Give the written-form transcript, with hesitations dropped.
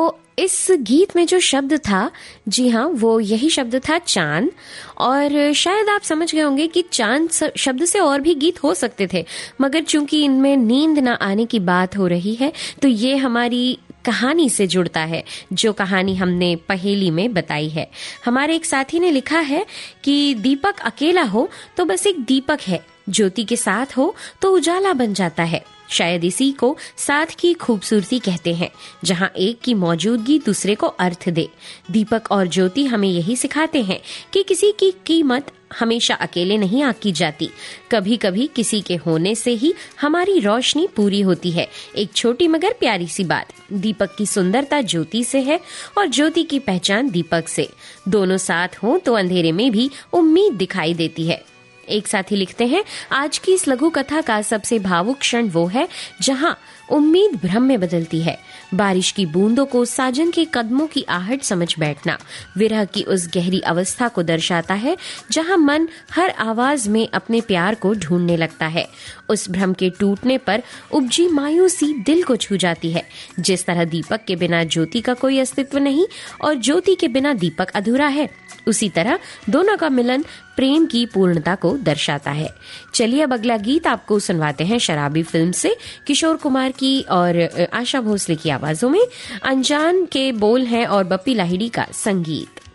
इस गीत में जो शब्द था, जी हाँ, वो यही शब्द था चांद। और शायद आप समझ गए होंगे कि चांद शब्द से और भी गीत हो सकते थे, मगर चूंकि इनमें नींद ना आने की बात हो रही है तो ये हमारी कहानी से जुड़ता है, जो कहानी हमने पहेली में बताई है। हमारे एक साथी ने लिखा है कि दीपक अकेला हो तो बस एक दीपक है, ज्योति के साथ हो तो उजाला बन जाता है। शायद इसी को साथ की खूबसूरती कहते हैं, जहाँ एक की मौजूदगी दूसरे को अर्थ दे। दीपक और ज्योति हमें यही सिखाते हैं कि किसी की कीमत हमेशा अकेले नहीं आंकी जाती, कभी कभी किसी के होने से ही हमारी रोशनी पूरी होती है। एक छोटी मगर प्यारी सी बात, दीपक की सुंदरता ज्योति से है और ज्योति की पहचान दीपक से। दोनों साथ हों तो अंधेरे में भी उम्मीद दिखाई देती है। एक साथी लिखते हैं, आज की इस लघु कथा का सबसे भावुक क्षण वो है जहां उम्मीद भ्रम में बदलती है। बारिश की बूंदों को साजन के कदमों की आहट समझ बैठना विरह की उस गहरी अवस्था को दर्शाता है जहां मन हर आवाज में अपने प्यार को ढूंढने लगता है। उस भ्रम के टूटने पर उपजी मायूसी दिल को छू जाती है। जिस तरह दीपक के बिना ज्योति का कोई अस्तित्व नहीं और ज्योति के बिना दीपक अधूरा है, उसी तरह दोनों का मिलन प्रेम की पूर्णता को दर्शाता है। चलिए अब अगला गीत आपको सुनवाते हैं शराबी फिल्म से, किशोर कुमार की और आशा भोसले की आवाजों में। अनजान के बोल हैं और बप्पी लाहिड़ी का संगीत।